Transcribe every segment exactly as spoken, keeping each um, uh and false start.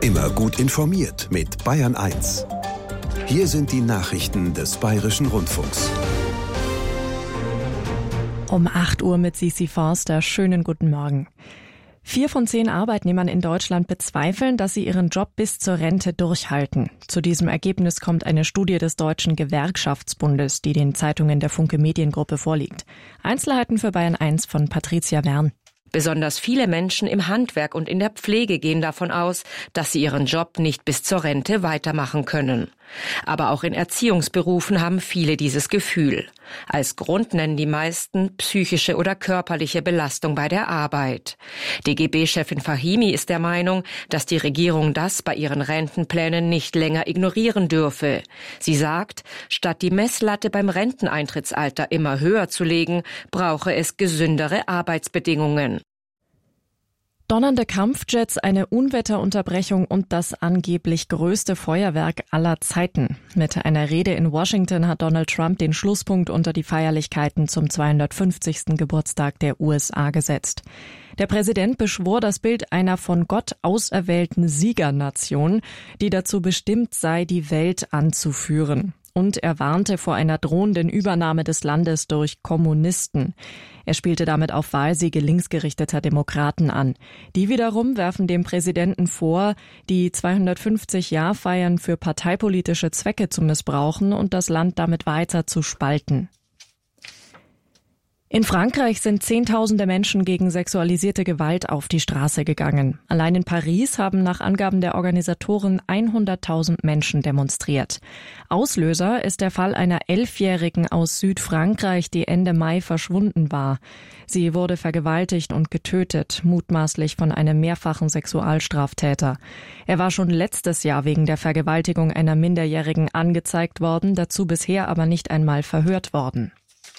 Immer gut informiert mit Bayern eins. Hier sind die Nachrichten des Bayerischen Rundfunks. Um acht Uhr mit Sisi Forster. Schönen guten Morgen. Vier von zehn Arbeitnehmern in Deutschland bezweifeln, dass sie ihren Job bis zur Rente durchhalten. Zu diesem Ergebnis kommt eine Studie des Deutschen Gewerkschaftsbundes, die den Zeitungen der Funke Mediengruppe vorliegt. Einzelheiten für Bayern eins von Patricia Wern. Besonders viele Menschen im Handwerk und in der Pflege gehen davon aus, dass sie ihren Job nicht bis zur Rente weitermachen können. Aber auch in Erziehungsberufen haben viele dieses Gefühl. Als Grund nennen die meisten psychische oder körperliche Belastung bei der Arbeit. D G B-Chefin Fahimi ist der Meinung, dass die Regierung das bei ihren Rentenplänen nicht länger ignorieren dürfe. Sie sagt, statt die Messlatte beim Renteneintrittsalter immer höher zu legen, brauche es gesündere Arbeitsbedingungen. Donnernde Kampfjets, eine Unwetterunterbrechung und das angeblich größte Feuerwerk aller Zeiten. Mit einer Rede in Washington hat Donald Trump den Schlusspunkt unter die Feierlichkeiten zum zweihundertfünfzigsten Geburtstag der U S A gesetzt. Der Präsident beschwor das Bild einer von Gott auserwählten Siegernation, die dazu bestimmt sei, die Welt anzuführen. Und er warnte vor einer drohenden Übernahme des Landes durch Kommunisten. Er spielte damit auf Wahlsiege linksgerichteter Demokraten an. Die wiederum werfen dem Präsidenten vor, die zweihundertfünfzig-Jahr-Feiern für parteipolitische Zwecke zu missbrauchen und das Land damit weiter zu spalten. In Frankreich sind Zehntausende Menschen gegen sexualisierte Gewalt auf die Straße gegangen. Allein in Paris haben nach Angaben der Organisatoren hunderttausend Menschen demonstriert. Auslöser ist der Fall einer Elfjährigen aus Südfrankreich, die Ende Mai verschwunden war. Sie wurde vergewaltigt und getötet, mutmaßlich von einem mehrfachen Sexualstraftäter. Er war schon letztes Jahr wegen der Vergewaltigung einer Minderjährigen angezeigt worden, dazu bisher aber nicht einmal verhört worden.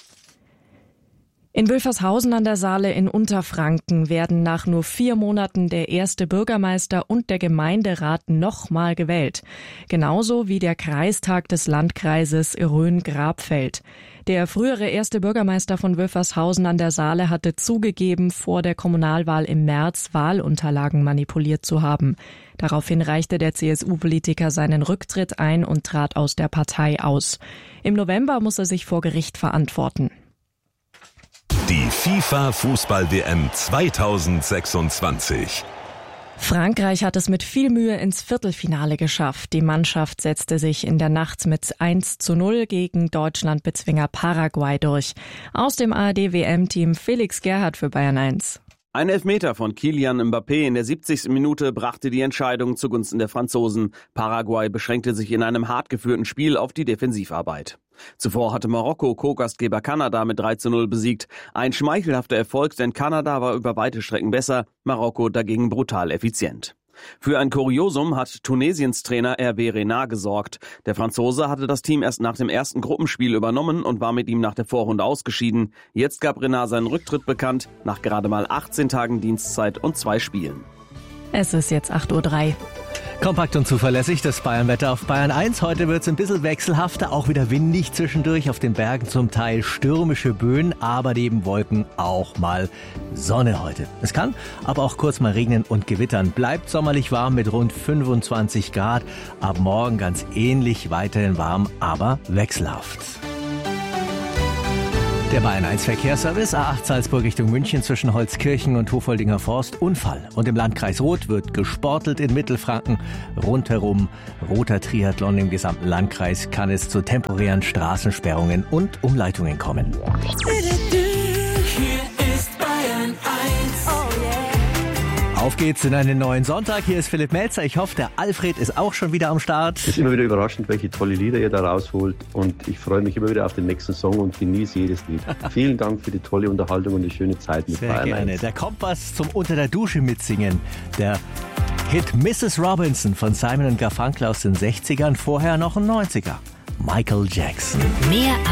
In Wülfershausen an der Saale in Unterfranken werden nach nur vier Monaten der erste Bürgermeister und der Gemeinderat nochmal gewählt. Genauso wie der Kreistag des Landkreises Rhön-Grabfeld. Der frühere erste Bürgermeister von Wülfershausen an der Saale hatte zugegeben, vor der Kommunalwahl im März Wahlunterlagen manipuliert zu haben. Daraufhin reichte der C S U-Politiker seinen Rücktritt ein und trat aus der Partei aus. Im November muss er sich vor Gericht verantworten. Die FIFA-Fußball-W M zweitausendsechsundzwanzig. Frankreich hat es mit viel Mühe ins Viertelfinale geschafft. Die Mannschaft setzte sich in der Nacht mit eins zu null gegen Deutschlandbezwinger Paraguay durch. Aus dem A R D-W M-Team Felix Gerhardt für Bayern eins. Ein Elfmeter von Kylian Mbappé in der siebzigsten Minute brachte die Entscheidung zugunsten der Franzosen. Paraguay beschränkte sich in einem hart geführten Spiel auf die Defensivarbeit. Zuvor hatte Marokko Co-Gastgeber Kanada mit drei zu null besiegt. Ein schmeichelhafter Erfolg, denn Kanada war über weite Strecken besser, Marokko dagegen brutal effizient. Für ein Kuriosum hat Tunesiens Trainer Hervé Renard gesorgt. Der Franzose hatte das Team erst nach dem ersten Gruppenspiel übernommen und war mit ihm nach der Vorrunde ausgeschieden. Jetzt gab Renard seinen Rücktritt bekannt, nach gerade mal achtzehn Tagen Dienstzeit und zwei Spielen. Es ist jetzt acht Uhr drei. Kompakt und zuverlässig, das Bayernwetter auf Bayern eins. Heute wird es ein bisschen wechselhafter, auch wieder windig zwischendurch, auf den Bergen zum Teil stürmische Böen, aber neben Wolken auch mal Sonne heute. Es kann aber auch kurz mal regnen und gewittern. Bleibt sommerlich warm mit rund fünfundzwanzig Grad. Ab morgen ganz ähnlich, weiterhin warm, aber wechselhaft. Der Bayern eins Verkehrsservice, A acht Salzburg Richtung München zwischen Holzkirchen und Hofoldinger Forst, Unfall. Und im Landkreis Roth wird gesportelt in Mittelfranken. Rundherum roter Triathlon im gesamten Landkreis kann es zu temporären Straßensperrungen und Umleitungen kommen. Auf geht's in einen neuen Sonntag. Hier ist Philipp Melzer. Ich hoffe, der Alfred ist auch schon wieder am Start. Es ist immer wieder überraschend, welche tolle Lieder ihr da rausholt. Und ich freue mich immer wieder auf den nächsten Song und genieße jedes Lied. Vielen Dank für die tolle Unterhaltung und die schöne Zeit mit Sehr Bayern gerne. eins. Der Kompass zum Unter der Dusche mitsingen. Der Hit Missus Robinson von Simon und Garfunkel aus den sechzigern. Vorher noch ein neunziger. Michael Jackson. Mehr